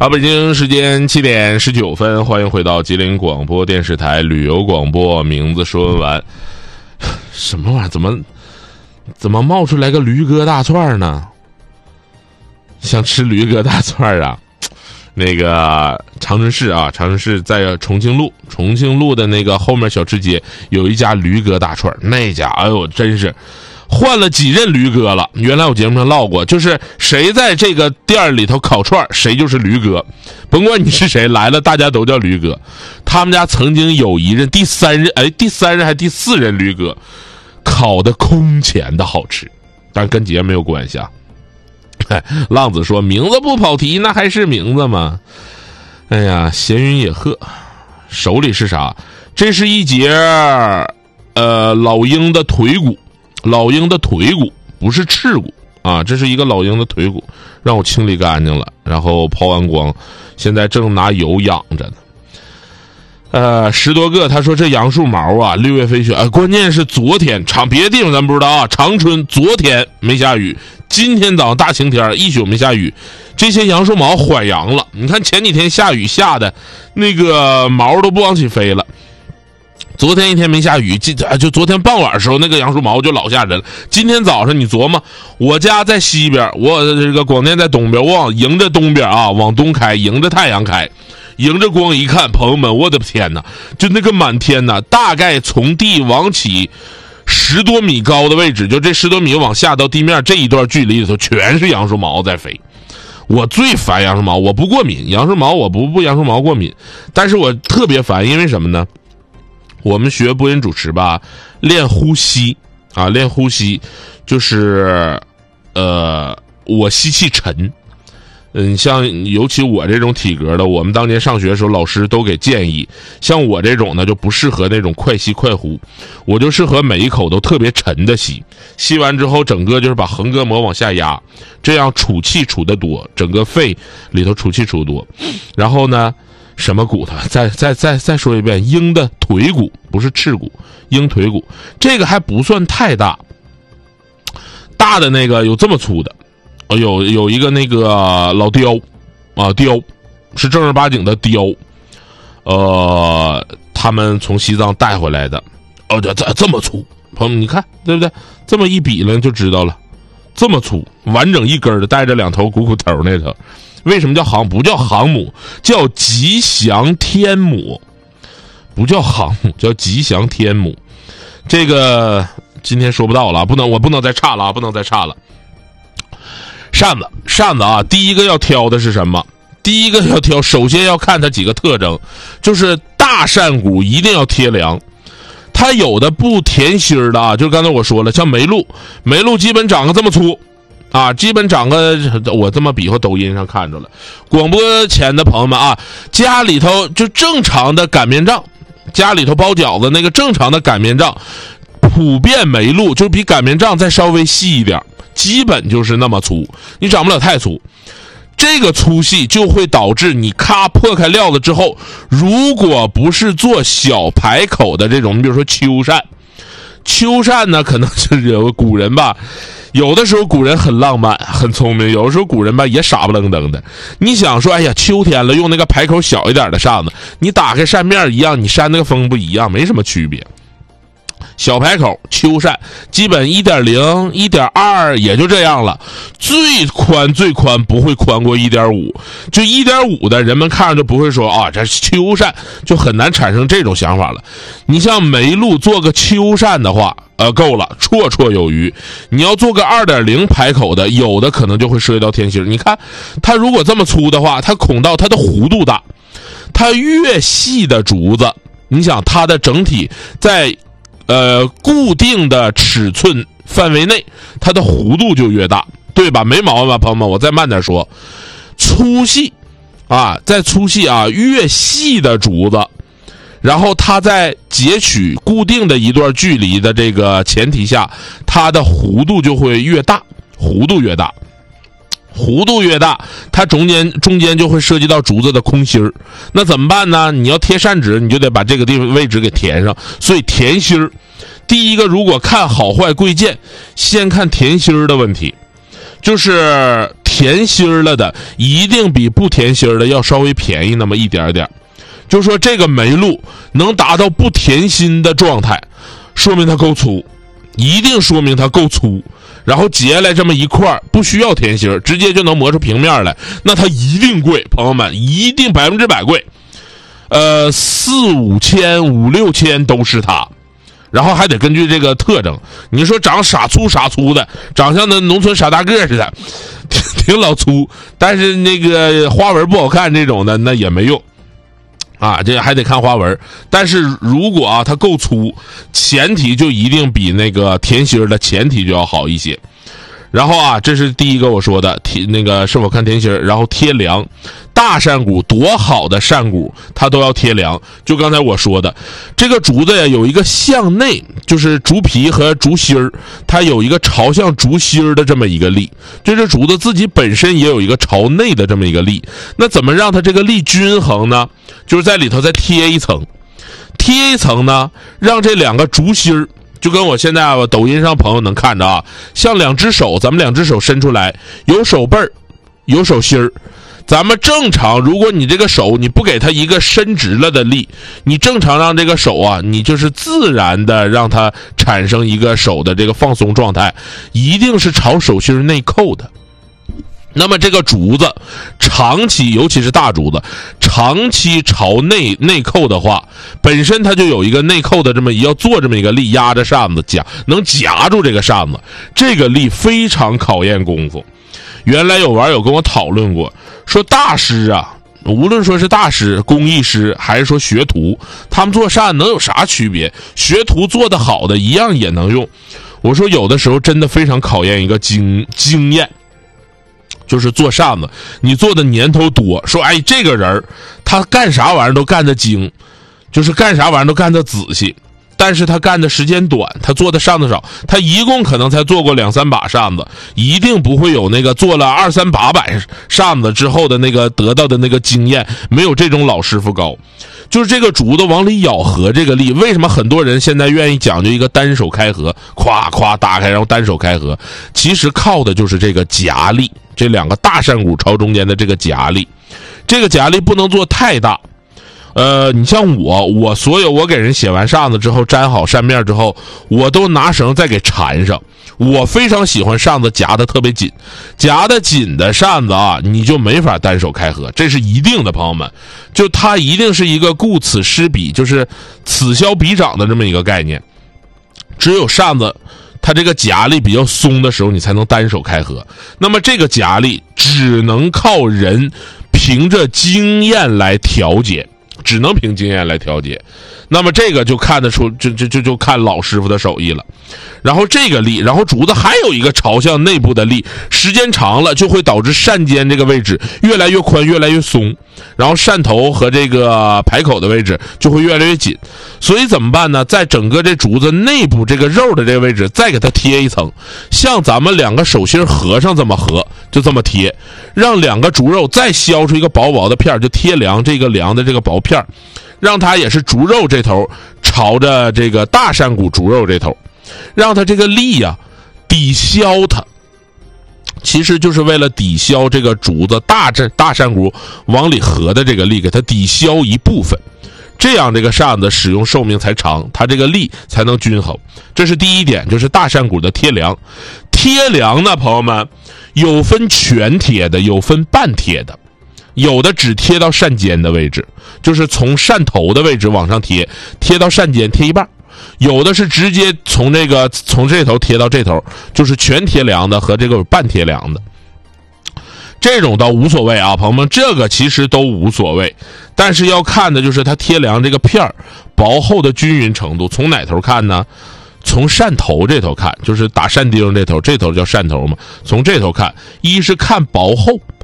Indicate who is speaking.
Speaker 1: 好，北京时间7点19分，欢迎回到吉林广播电视台旅游广播。名字说完，什么玩意儿？怎么冒出来个驴哥大串呢？想吃驴哥大串啊？那个长春市在重庆路的那个后面小吃街有一家驴哥大串，那家哎呦真是换了几任驴哥了。原来我节目上唠过，就是谁在这个店里头烤串，谁就是驴哥，甭管你是谁来了，大家都叫驴哥。他们家曾经有一任第三任还第4任驴哥，烤的空前的好吃，但跟节目没有关系啊。浪子说名字不跑题，那还是名字吗？哎呀，闲云野鹤，手里是啥？这是一节老鹰的腿骨，不是翅骨啊，这是一个老鹰的腿骨，让我清理干净了，然后抛完光，现在正拿油养着呢。10多个，他说这杨树毛啊，6月飞雪，关键是昨天别的地方咱不知道啊，长春昨天没下雨，今天早上大晴天，一宿没下雨，这些杨树毛缓阳了。你看前几天下雨下的那个毛都不往起飞了，昨天一天没下雨，就昨天傍晚的时候那个杨树毛就老吓人了。今天早上你琢磨，我家在西边，我这个广电在东边，我迎着东边啊，往东开，迎着太阳开，迎着光一看，朋友们，我的天哪，就那个满天哪，大概从地往起10多米高的位置，就这10多米往下到地面这一段距离里头全是杨树毛在飞。我最烦杨树毛，我不过敏，杨树毛我不杨树毛过敏，但是我特别烦，因为什么呢？我们学播音主持吧，练呼吸啊，练呼吸就是我吸气沉。像尤其我这种体格的，我们当年上学的时候老师都给建议，像我这种呢就不适合那种快吸快呼，我就适合每一口都特别沉的吸，吸完之后整个就是把横膈膜往下压，这样储气储得多，整个肺里头储气储多。然后呢什么骨头？再说一遍，鹰的腿骨，不是翅骨，鹰腿骨，这个还不算太大，大的那个有这么粗的。有一个那个老雕啊，雕是正儿八经的雕，他们从西藏带回来的，这么粗，朋友们你看对不对？这么一比了就知道了，这么粗，完整一根的，带着2头骨头那头。为什么叫不叫航母，叫吉祥天母，不叫航母，叫吉祥天母。这个今天说不到了，我不能再差了，不能再差了。扇子啊，第一个要挑的是什么？首先要看它几个特征，就是大扇骨一定要贴梁，它有的不甜心的啊，就是刚才我说了，像梅露基本长个这么粗啊，基本长个，我这么比划抖音上看着了。广播前的朋友们啊，家里头就正常的擀面杖，家里头包饺子那个正常的擀面杖，普遍梅露就比擀面杖再稍微细一点，基本就是那么粗，你长不了太粗。这个粗细就会导致你咔破开料子之后，如果不是做小排口的这种，你比如说秋扇呢，可能是有古人吧，有的时候古人很浪漫很聪明，有的时候古人吧也傻不愣登的。你想说哎呀秋天了，用那个排口小一点的扇子，你打开扇面一样，你扇那个风不一样，没什么区别。小排口秋扇基本 1.0 1.2 也就这样了，最宽不会宽过 1.5， 就 1.5 的人们看着就不会说啊这秋扇，就很难产生这种想法了。你像梅露做个秋扇的话够了，绰绰有余。你要做个 2.0 排口的，有的可能就会涉及到天心。你看它如果这么粗的话，它孔道它的弧度大，它越细的竹子，你想它的整体在固定的尺寸范围内，它的弧度就越大，对吧？没毛病吧，朋友们？我再慢点说，粗细啊，在粗细啊，越细的竹子，然后它在截取固定的一段距离的这个前提下，它的弧度就会越大，弧度越大，它中间就会涉及到竹子的空心儿。那怎么办呢？你要贴扇纸，你就得把这个地方位置给填上。所以填心儿，第一个如果看好坏贵贱，先看填心儿的问题。就是填芯了的一定比不填芯的要稍微便宜那么一点点。就说这个煤路能达到不填芯的状态，说明它够粗，一定说明它够粗。然后结来这么一块不需要填芯，直接就能磨出平面来，那它一定贵，朋友们，一定100%贵。4、5千、5、6千都是它。然后还得根据这个特征，你说长傻粗的，长像那农村傻大个似的，挺老粗，但是那个花纹不好看这种的，那也没用啊，这还得看花纹。但是如果啊它够粗，前提就一定比那个填芯的前提就要好一些。然后啊，这是第一个我说的那个是否看填芯，然后贴梁。大扇骨多好的扇骨它都要贴梁，就刚才我说的这个竹子呀，有一个向内，就是竹皮和竹芯儿，它有一个朝向竹芯儿的这么一个力，这只竹子自己本身也有一个朝内的这么一个力。那怎么让它这个力均衡呢？就是在里头再贴一层呢，让这两个竹芯儿，就跟我现在抖音上朋友能看着啊，像两只手，咱们两只手伸出来，有手背儿，有手心儿。咱们正常，如果你这个手你不给它一个伸直了的力，你正常让这个手啊，你就是自然的让它产生一个手的这个放松状态，一定是朝手心内扣的。那么这个竹子长期，尤其是大竹子长期朝内扣的话，本身它就有一个内扣的要做这么一个力，压着扇子能夹住这个扇子，这个力非常考验功夫。原来有网友跟我讨论过，说大师啊，无论说是大师、工艺师，还是说学徒，他们做扇能有啥区别？学徒做得好的一样也能用。我说有的时候真的非常考验一个经验，就是做扇子，你做的年头多，说哎这个人他干啥玩意儿都干得精，就是干啥玩意儿都干得仔细。但是他干的时间短，他做的扇子少，他一共可能才做过2、3把扇子，一定不会有那个做了2、3把扇子之后的那个得到的那个经验，没有这种老师傅高。就是这个竹子往里咬合这个力，为什么很多人现在愿意讲究一个单手开合，咵咵打开然后单手开合，其实靠的就是这个夹力，这两个大扇骨朝中间的这个夹力，这个夹力不能做太大。你像我所有我给人写完扇子之后，粘好扇面之后，我都拿绳再给缠上。我非常喜欢扇子夹得特别紧，夹得紧的扇子啊，你就没法单手开合，这是一定的，朋友们。就它一定是一个顾此失彼，就是此消彼长的这么一个概念。只有扇子它这个夹力比较松的时候，你才能单手开合。那么这个夹力只能靠人凭着经验来调节。只能凭经验来调节，那么这个就看得出，就看老师傅的手艺了。然后这个力，然后竹子还有一个朝向内部的力，时间长了就会导致扇尖这个位置越来越宽，越来越松，然后扇头和这个排口的位置就会越来越紧。所以怎么办呢？在整个这竹子内部这个肉的这个位置再给它贴一层，像咱们两个手心合上这么合，就这么贴，让两个竹肉再削出一个薄薄的片，就贴梁这个梁的这个薄片，让它也是竹肉这头朝着这个大扇骨竹肉这头，让它这个力呀抵消它，其实就是为了抵消这个竹子大扇骨往里合的这个力，给它抵消一部分，这样这个扇子使用寿命才长，它这个力才能均衡。这是第一点，就是大扇骨的贴梁。贴梁呢，朋友们，有分全贴的，有分半贴的。有的只贴到扇尖的位置，就是从扇头的位置往上贴到扇尖贴一半。有的是直接从这头贴到这头，就是全贴梁的和这个半贴梁的。这种倒无所谓啊，朋友们，这个其实都无所谓，但是要看的就是它贴梁这个片儿薄厚的均匀程度。从哪头看呢？从扇头这头看，就是打扇钉这头叫扇头嘛。从这头看，一是看薄厚，